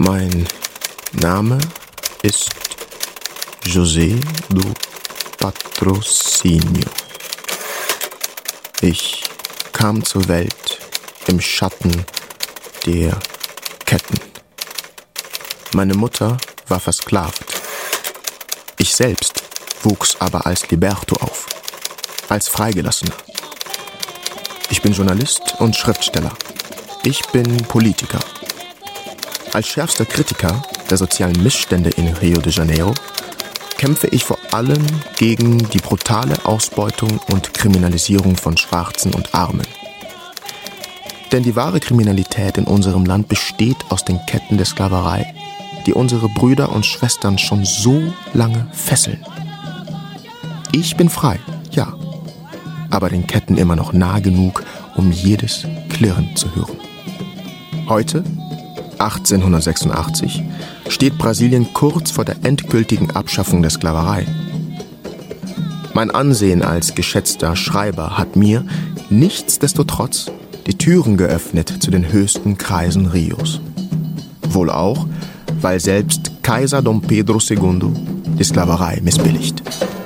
Mein Name ist José do Patrocínio. Ich kam zur Welt im Schatten der Ketten. Meine Mutter war versklavt. Ich selbst wuchs aber als Liberto auf, als Freigelassener. Ich bin Journalist und Schriftsteller. Ich bin Politiker. Als schärfster Kritiker der sozialen Missstände in Rio de Janeiro kämpfe ich vor allem gegen die brutale Ausbeutung und Kriminalisierung von Schwarzen und Armen. Denn die wahre Kriminalität in unserem Land besteht aus den Ketten der Sklaverei, die unsere Brüder und Schwestern schon so lange fesseln. Ich bin frei, ja, aber den Ketten immer noch nah genug, um jedes Klirren zu hören. Heute, 1886, steht Brasilien kurz vor der endgültigen Abschaffung der Sklaverei. Mein Ansehen als geschätzter Schreiber hat mir nichtsdestotrotz die Türen geöffnet zu den höchsten Kreisen Rios. Wohl auch, weil selbst Kaiser Dom Pedro II die Sklaverei missbilligt.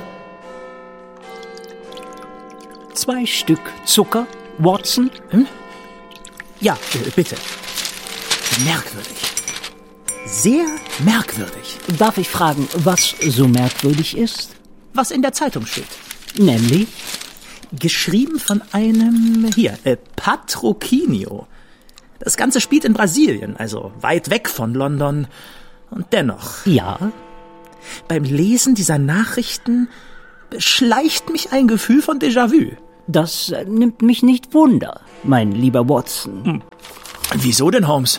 2 Stück Zucker, Watson? Ja, bitte. Merkwürdig. Sehr merkwürdig. Darf ich fragen, was so merkwürdig ist? Was in der Zeitung steht. Nämlich? Geschrieben von einem, Patrocínio. Das Ganze spielt in Brasilien, also weit weg von London. Und dennoch. Ja? Beim Lesen dieser Nachrichten beschleicht mich ein Gefühl von Déjà-vu. Das nimmt mich nicht wunder, mein lieber Watson. Wieso denn, Holmes?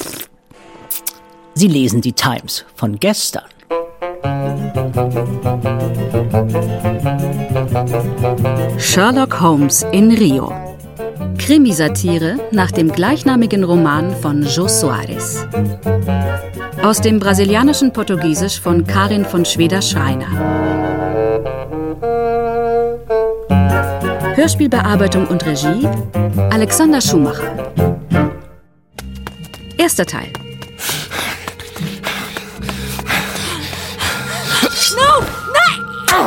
Sie lesen die Times von gestern. Sherlock Holmes in Rio. Krimisatire nach dem gleichnamigen Roman von Jô Soares. Aus dem brasilianischen Portugiesisch von Karin von Schweder-Schreiner. Hörspielbearbeitung und Regie Alexander Schumacher. Erster Teil. No! Nein!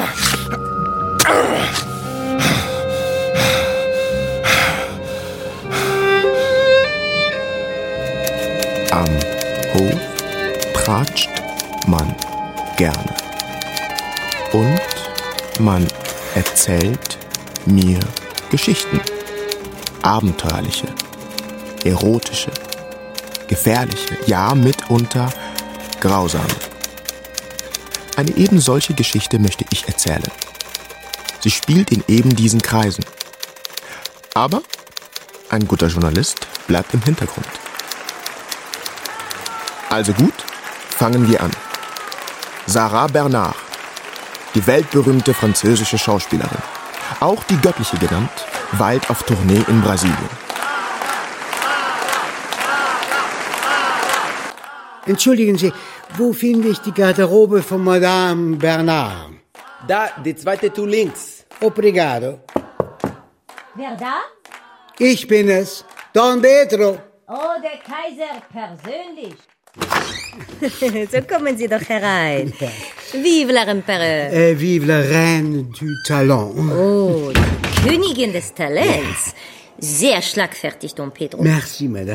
Am Hof tratscht man gerne. Und man erzählt mir Geschichten. Abenteuerliche, erotische, gefährliche, ja mitunter grausame. Eine eben solche Geschichte möchte ich erzählen. Sie spielt in eben diesen Kreisen. Aber ein guter Journalist bleibt im Hintergrund. Also gut, fangen wir an. Sarah Bernard, die weltberühmte französische Schauspielerin, auch die Göttliche genannt, weilt auf Tournee in Brasilien. Entschuldigen Sie, wo finde ich die Garderobe von Madame Bernard? Da, die zweite Tür links. Obrigado. Wer da? Ich bin es, Don Pedro. Oh, der Kaiser persönlich. So kommen Sie doch herein. Vive la Empereur. Vive la Reine du Talent. Oh, die Königin des Talents. Sehr schlagfertig, Don Pedro. Merci, Madame.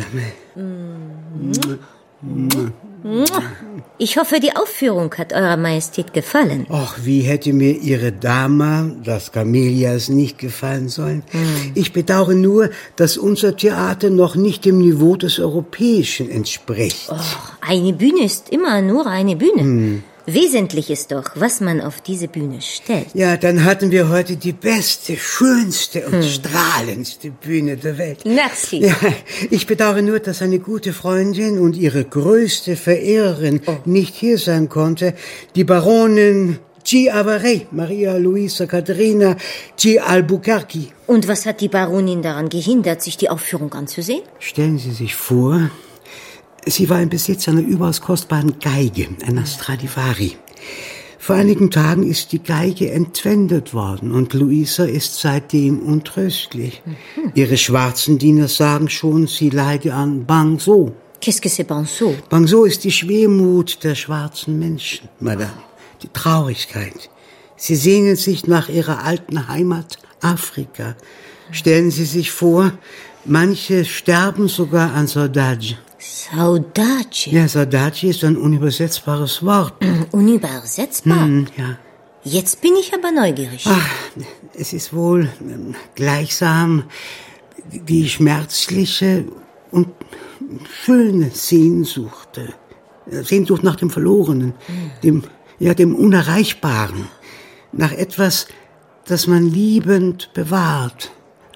Ich hoffe, die Aufführung hat Eurer Majestät gefallen. Ach, wie hätte mir Ihre Dama, das Camellias, nicht gefallen sollen. Ich bedauere nur, dass unser Theater noch nicht dem Niveau des Europäischen entspricht. Oh, eine Bühne ist immer nur eine Bühne. Wesentlich ist doch, was man auf diese Bühne stellt. Ja, dann hatten wir heute die beste, schönste und strahlendste Bühne der Welt. Merci. Ja, ich bedauere nur, dass eine gute Freundin und ihre größte Verehrerin nicht hier sein konnte, die Baronin Chiavaré, Maria Luisa Caterina Albuquerque. Und was hat die Baronin daran gehindert, sich die Aufführung anzusehen? Stellen Sie sich vor, sie war im Besitz einer überaus kostbaren Geige, einer Stradivari. Vor einigen Tagen ist die Geige entwendet worden und Luisa ist seitdem untröstlich. Ihre schwarzen Diener sagen schon, sie leide an Bangso. Qu'est-ce que c'est Banceau? Banceau ist die Schwermut der schwarzen Menschen, Madame. Die Traurigkeit. Sie sehnen sich nach ihrer alten Heimat Afrika. Stellen Sie sich vor, manche sterben sogar an Saudade. Saudade? Ja, Saudade ist ein unübersetzbares Wort. Unübersetzbar? Ja. Jetzt bin ich aber neugierig. Ach, es ist wohl gleichsam die schmerzliche und schöne Sehnsucht. Sehnsucht nach dem Verlorenen, dem Unerreichbaren. Nach etwas, das man liebend bewahrt.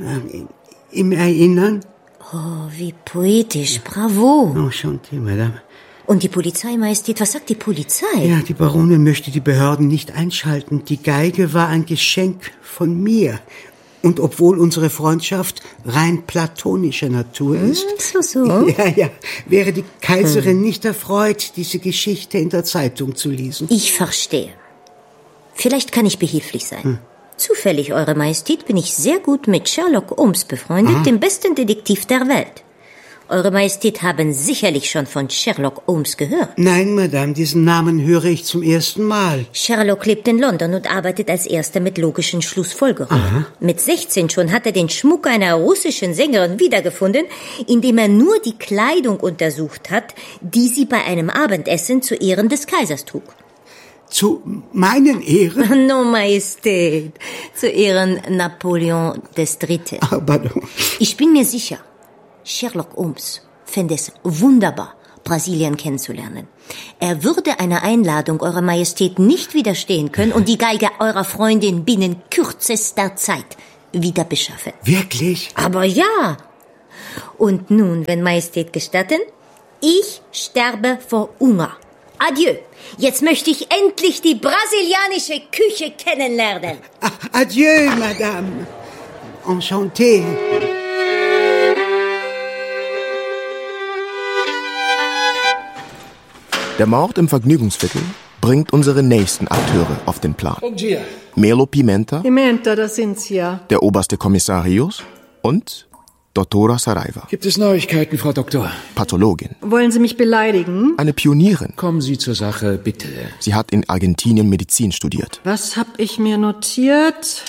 Im Erinnern. Oh, wie poetisch, bravo. Oh, Chanté, Madame. Und die Polizei, Majestät, was sagt die Polizei? Ja, die Baronin möchte die Behörden nicht einschalten. Die Geige war ein Geschenk von mir. Und obwohl unsere Freundschaft rein platonischer Natur ist... So. Ja, wäre die Kaiserin nicht erfreut, diese Geschichte in der Zeitung zu lesen. Ich verstehe. Vielleicht kann ich behilflich sein. Zufällig, Eure Majestät, bin ich sehr gut mit Sherlock Holmes befreundet, dem besten Detektiv der Welt. Eure Majestät haben sicherlich schon von Sherlock Holmes gehört. Nein, Madame, diesen Namen höre ich zum ersten Mal. Sherlock lebt in London und arbeitet als Erster mit logischen Schlussfolgerungen. Mit 16 schon hat er den Schmuck einer russischen Sängerin wiedergefunden, indem er nur die Kleidung untersucht hat, die sie bei einem Abendessen zu Ehren des Kaisers trug. Zu meinen Ehren? No, Majestät. Zu Ehren Napoleon III. Pardon. Ich bin mir sicher, Sherlock Holmes fände es wunderbar, Brasilien kennenzulernen. Er würde einer Einladung Eurer Majestät nicht widerstehen können und die Geige eurer Freundin binnen kürzester Zeit wieder beschaffen. Wirklich? Aber ja. Und nun, wenn Majestät gestatten, ich sterbe vor Hunger. Adieu. Jetzt möchte ich endlich die brasilianische Küche kennenlernen. Adieu, Madame. Enchanté. Der Mord im Vergnügungsviertel bringt unsere nächsten Akteure auf den Plan. Gia. Melo Pimenta, Pimenta, das sind's ja. der oberste Kommissarius und Dottora Saraiva, Gibt es Neuigkeiten, Frau Doktor? Pathologin. Wollen Sie mich beleidigen? Eine Pionierin. Kommen Sie zur Sache, bitte. Sie hat in Argentinien Medizin studiert. Was hab ich mir notiert?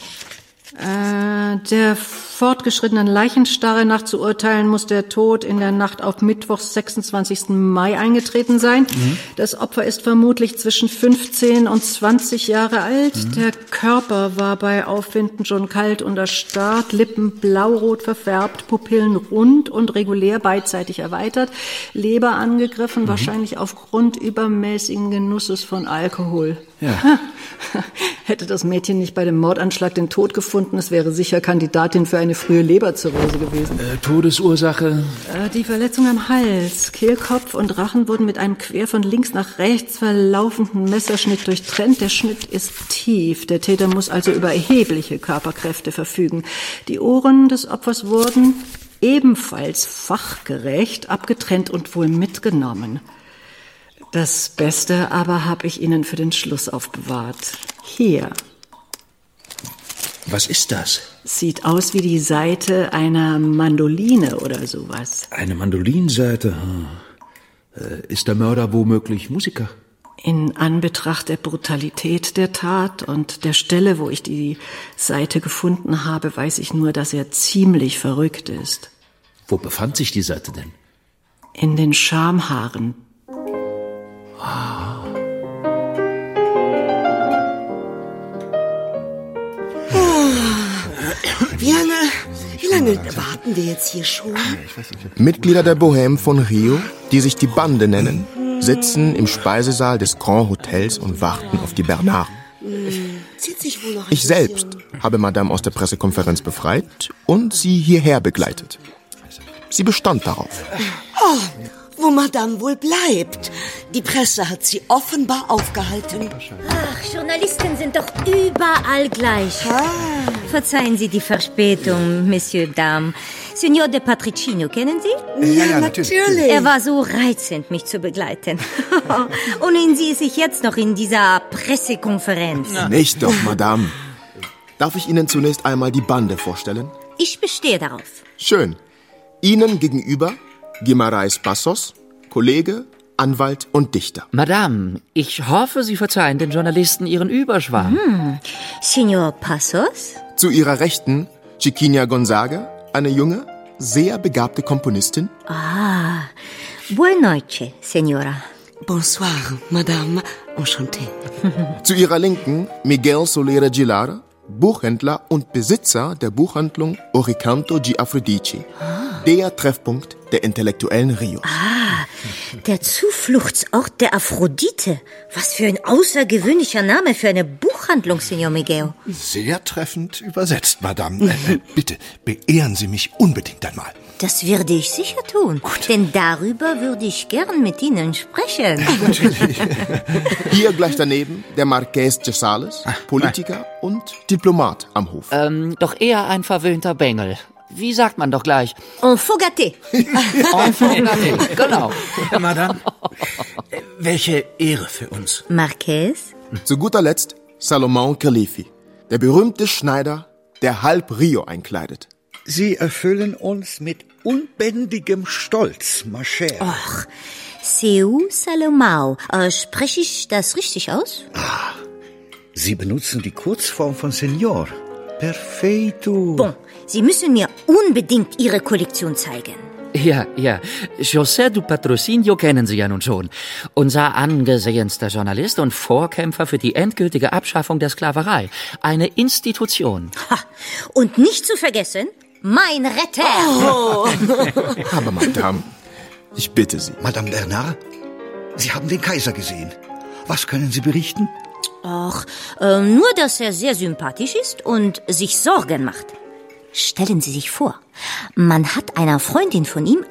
Der fortgeschrittenen Leichenstarre nach zu urteilen, muss der Tod in der Nacht auf Mittwoch, 26. Mai eingetreten sein. Das Opfer ist vermutlich zwischen 15 und 20 Jahre alt. Der Körper war bei Aufwinden schon kalt und erstarrt, Lippen blaurot verfärbt, Pupillen rund und regulär beidseitig erweitert, Leber angegriffen, wahrscheinlich aufgrund übermäßigen Genusses von Alkohol. Ja. Hätte das Mädchen nicht bei dem Mordanschlag den Tod gefunden, es wäre sicher Kandidatin für eine frühe Leberzirrhose gewesen. Todesursache? Die Verletzung am Hals, Kehlkopf und Rachen wurden mit einem quer von links nach rechts verlaufenden Messerschnitt durchtrennt. Der Schnitt ist tief. Der Täter muss also über erhebliche Körperkräfte verfügen. Die Ohren des Opfers wurden ebenfalls fachgerecht abgetrennt und wohl mitgenommen. Das Beste aber habe ich Ihnen für den Schluss aufbewahrt. Hier. Was ist das? Sieht aus wie die Saite einer Mandoline oder sowas. Eine Mandolinseite. Ist der Mörder womöglich Musiker? In Anbetracht der Brutalität der Tat und der Stelle, wo ich die Saite gefunden habe, weiß ich nur, dass er ziemlich verrückt ist. Wo befand sich die Seite denn? In den Schamhaaren. Wie lange warten wir jetzt hier schon? Mitglieder der Bohème von Rio, die sich die Bande nennen, sitzen im Speisesaal des Grand Hotels und warten auf die Bernard. Zieht sich wohl noch ein Ich selbst habe Madame aus der Pressekonferenz befreit und sie hierher begleitet. Sie bestand darauf. wo Madame wohl bleibt. Die Presse hat sie offenbar aufgehalten. Ach, Journalisten sind doch überall gleich. Verzeihen Sie die Verspätung, Monsieur Dame. Signor de Patricino, kennen Sie? Ja, natürlich. Er war so reizend, mich zu begleiten. Und ihn sehe ich jetzt noch in dieser Pressekonferenz. Nicht doch, Madame. Darf ich Ihnen zunächst einmal die Bande vorstellen? Ich bestehe darauf. Schön. Ihnen gegenüber Guimarães Passos, Kollege, Anwalt und Dichter. Madame, ich hoffe, Sie verzeihen den Journalisten Ihren Überschwang. Senor Passos? Zu ihrer Rechten Chiquinha Gonzaga, eine junge, sehr begabte Komponistin. Buenas noches, Senora. Bonsoir, Madame. Enchanté. Zu ihrer Linken Miguel Solera Gilara, Buchhändler und Besitzer der Buchhandlung Oricanto di Aphrodite. Der Treffpunkt der intellektuellen Rios. Der Zufluchtsort der Aphrodite. Was für ein außergewöhnlicher Name für eine Buchhandlung, Senor Miguel. Sehr treffend übersetzt, Madame. Bitte, beehren Sie mich unbedingt einmal. Das werde ich sicher tun, denn darüber würde ich gern mit Ihnen sprechen. Hier gleich daneben der Marqués de Sales, Politiker und Diplomat am Hof. Doch eher ein verwöhnter Bengel. Wie sagt man doch gleich? Enfant gâté. Enfant gâté, genau. Madame, welche Ehre für uns. Marqués? Zu guter Letzt Salomon Khalifi, der berühmte Schneider, der halb Rio einkleidet. Sie erfüllen uns mit unbändigem Stolz, ma chère. Och, Seu Salomão. Spreche ich das richtig aus? Sie benutzen die Kurzform von Senor. Perfeito. Bon, Sie müssen mir unbedingt Ihre Kollektion zeigen. Ja. José du Patrocinio kennen Sie ja nun schon. Unser angesehenster Journalist und Vorkämpfer für die endgültige Abschaffung der Sklaverei. Eine Institution. Und nicht zu vergessen, mein Retter. Aber Madame, ich bitte Sie. Madame Bernard, Sie haben den Kaiser gesehen. Was können Sie berichten? Ach, nur, dass er sehr sympathisch ist und sich Sorgen macht. Stellen Sie sich vor, man hat einer Freundin von ihm